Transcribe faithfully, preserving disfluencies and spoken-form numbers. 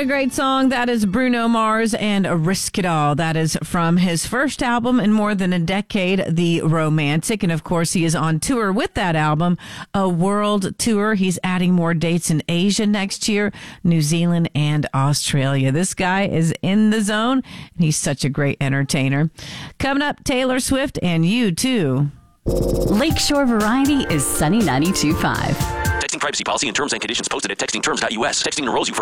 a great song. That is Bruno Mars and Risk It All. That is from his first album in more than a decade, The Romantic. And of course, he is on tour with that album, a world tour. He's adding more dates in Asia next year, New Zealand and Australia. This guy is in the zone, and he's such a great entertainer. Coming up, Taylor Swift and U two. Lakeshore Variety is Sunny ninety-two point five. Texting privacy policy and terms and conditions posted at texting terms dot U S. Texting enrolls you for